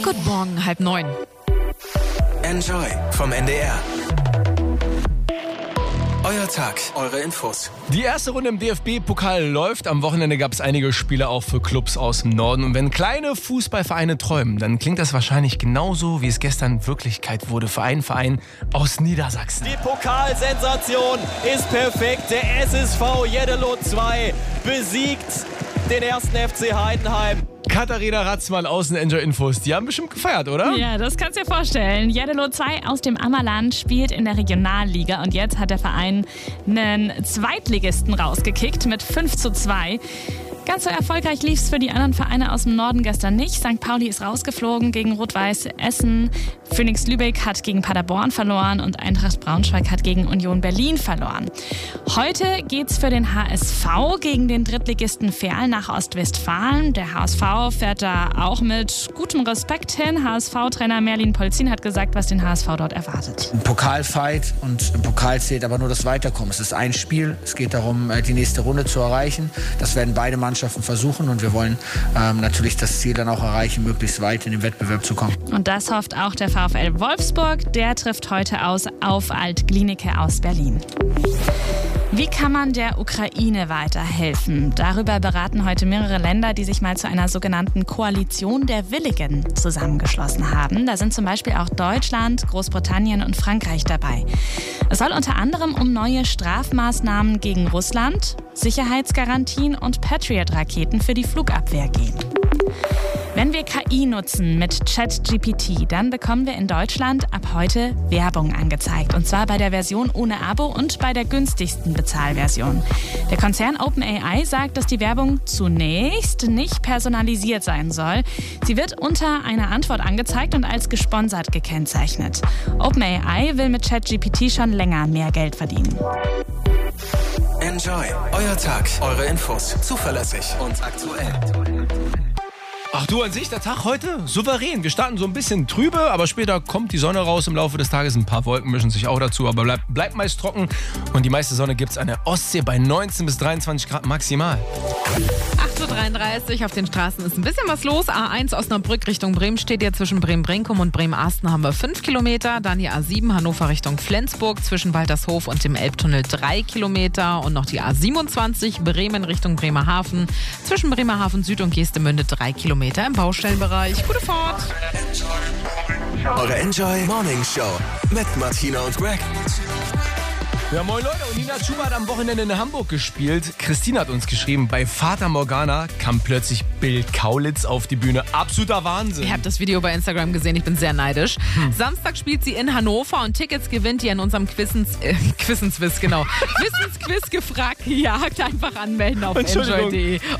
Guten Morgen, 8:30. Enjoy vom NDR. Euer Tag, eure Infos. Die erste Runde im DFB-Pokal läuft. Am Wochenende gab es einige Spiele auch für Clubs aus dem Norden. Und wenn kleine Fußballvereine träumen, dann klingt das wahrscheinlich genauso, wie es gestern Wirklichkeit wurde für einen Verein aus Niedersachsen. Die Pokalsensation ist perfekt. Der SSV Jeddelo 2 besiegt den ersten FC Heidenheim. Katharina Ratzmann, Außen Enjoy Infos. Die haben bestimmt gefeiert, oder? Ja, das kannst du dir vorstellen. Jeddelo 2 aus dem Ammerland spielt in der Regionalliga und jetzt hat der Verein einen Zweitligisten rausgekickt mit 5:2. Ganz so erfolgreich lief es für die anderen Vereine aus dem Norden gestern nicht. St. Pauli ist rausgeflogen gegen Rot-Weiß Essen. Phoenix Lübeck hat gegen Paderborn verloren und Eintracht Braunschweig hat gegen Union Berlin verloren. Heute geht's für den HSV gegen den Drittligisten Verl nach Ostwestfalen. Der HSV fährt da auch mit gutem Respekt hin. HSV-Trainer Merlin Polzin hat gesagt, was den HSV dort erwartet. Ein Pokalfight und im Pokal zählt aber nur das Weiterkommen. Es ist ein Spiel, es geht darum, die nächste Runde zu erreichen. Das werden beide Mannschaften versuchen und wir wollen natürlich das Ziel dann auch erreichen, möglichst weit in den Wettbewerb zu kommen. Und das hofft auch der VfL Wolfsburg. Der trifft heute aus auf Alt-Glienicke aus Berlin. Wie kann man der Ukraine weiterhelfen? Darüber beraten heute mehrere Länder, die sich mal zu einer sogenannten Koalition der Willigen zusammengeschlossen haben. Da sind zum Beispiel auch Deutschland, Großbritannien und Frankreich dabei. Es soll unter anderem um neue Strafmaßnahmen gegen Russland, Sicherheitsgarantien und Patriot-Raketen für die Flugabwehr gehen. Wenn wir KI nutzen mit ChatGPT, dann bekommen wir in Deutschland ab heute Werbung angezeigt. Und zwar bei der Version ohne Abo und bei der günstigsten Bezahlversion. Der Konzern OpenAI sagt, dass die Werbung zunächst nicht personalisiert sein soll. Sie wird unter einer Antwort angezeigt und als gesponsert gekennzeichnet. OpenAI will mit ChatGPT schon länger mehr Geld verdienen. Enjoy, euer Tag, eure Infos. Zuverlässig und aktuell. Ach du, an sich, der Tag heute souverän. Wir starten so ein bisschen trübe, aber später kommt die Sonne raus im Laufe des Tages. Ein paar Wolken mischen sich auch dazu, aber bleibt meist trocken. Und die meiste Sonne gibt es an der Ostsee bei 19 bis 23 Grad maximal. 8:33 Uhr, auf den Straßen ist ein bisschen was los. A1 Osnabrück Richtung Bremen steht ja zwischen Bremen-Brinkum und Bremen-Asten haben wir 5 Kilometer. Dann die A7 Hannover Richtung Flensburg zwischen Waltershof und dem Elbtunnel 3 Kilometer. Und noch die A27 Bremen Richtung Bremerhaven zwischen Bremerhaven Süd und Geestemünde 3 Kilometer im Baustellenbereich. Gute Fahrt! Eure Enjoy Morning Show mit Martina und Greg. Ja, moin Leute, und Nina Chuba hat am Wochenende in Hamburg gespielt. Christine hat uns geschrieben, bei Fata Morgana kam plötzlich Bill Kaulitz auf die Bühne. Absoluter Wahnsinn. Ich habe das Video bei Instagram gesehen, ich bin sehr neidisch. Samstag spielt sie in Hannover und Tickets gewinnt ihr in unserem Quizensquiz gefragt. Jagd einfach anmelden auf enjoy.de.